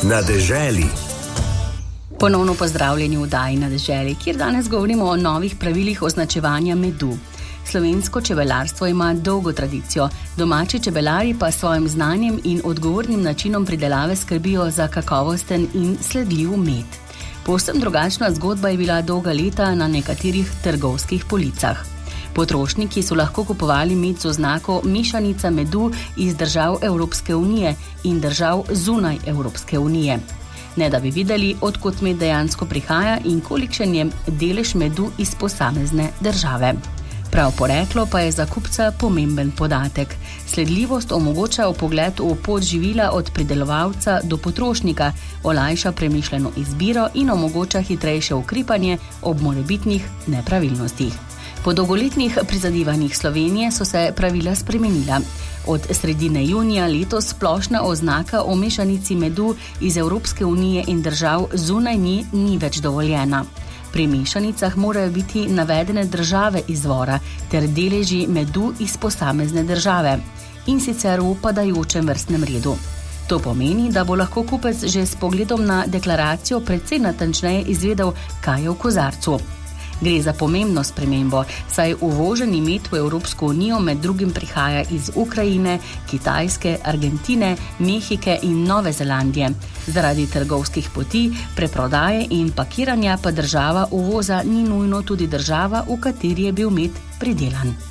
Na deželi. Ponovno pozdravljeni v oddaji Na deželi, kjer danes govorimo o novih pravilih označevanja medu. Slovensko čebelarstvo ima dolgo tradicijo, domači čebelari pa s svojim znanjem in odgovornim načinom pridelave skrbijo za kakovosten in sledljiv med. Povsem drugačna zgodba je bila dolga leta na nekaterih trgovskih policah. Potrošniki so lahko kupovali med z oznako mešanica medu iz držav Evropske unije in držav zunaj Evropske unije. Ne da bi videli, odkot med dejansko prihaja in kolikšen je delež medu iz posamezne države. Prav poreklo pa je za kupca pomemben podatek. Sledljivost omogoča vpogled v pot živila od pridelovalca do potrošnika, olajša premišljeno izbiro in omogoča hitrejše ukrepanje ob morebitnih nepravilnostih. Po dolgoletnih prizadevanjih Slovenije so se pravila spremenila. Od sredine junija letos splošna oznaka o mešanici medu iz Evropske unije in držav zunaj nje ni več dovoljena. Pri mešanicah morajo biti navedene države izvora ter deleži medu iz posamezne države, in sicer v padajočem vrstnem redu. To pomeni, da bo lahko kupec že s pogledom na deklaracijo precej natančneje izvedel, kaj je v kozarcu. Gre za pomembno spremembo, saj uvoženi med v Evropsko unijo med drugim prihaja iz Ukrajine, Kitajske, Argentine, Mehike in Nove Zelandije. Zaradi trgovskih poti, preprodaje in pakiranja pa država uvoza ni nujno tudi država, v kateri je bil med pridelan.